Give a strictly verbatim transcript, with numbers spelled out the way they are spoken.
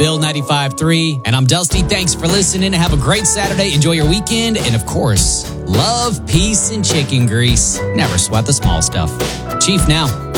Bill ninety-five point three, and I'm Dusty. Thanks for listening. Have a great Saturday. Enjoy your weekend. And of course, love, peace, and chicken grease. Never sweat the small stuff. Chief now.